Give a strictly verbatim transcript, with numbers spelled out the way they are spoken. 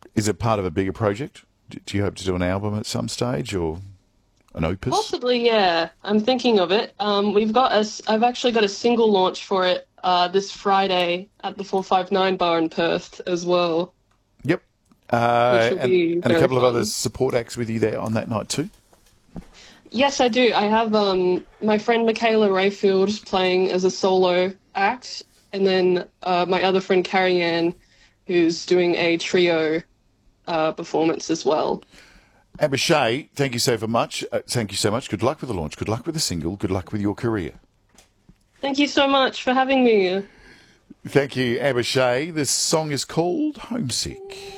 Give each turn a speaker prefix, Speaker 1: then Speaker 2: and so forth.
Speaker 1: Is it part of a bigger project? D- Do you hope to do an album at some stage or an opus?
Speaker 2: Possibly, yeah. I'm thinking of it. Um, we've got a, s- I've actually got a single launch for it uh, this Friday at the four five nine bar in Perth as well,
Speaker 1: Yep.
Speaker 2: which
Speaker 1: Uh,
Speaker 2: will
Speaker 1: and
Speaker 2: be
Speaker 1: and a
Speaker 2: very
Speaker 1: couple of other
Speaker 2: fun.
Speaker 1: support acts with you there on that night too.
Speaker 2: Yes, I do. I have um, my friend Michaela Rayfield playing as a solo act, and then uh, my other friend Carrie Ann, who's doing a trio uh, performance as well.
Speaker 1: Amber Shea, thank you so for much. Uh, thank you so much. Good luck with the launch. Good luck with the single. Good luck with your career.
Speaker 2: Thank you so much for having me.
Speaker 1: Thank you, Amber Shea. This song is called Homesick.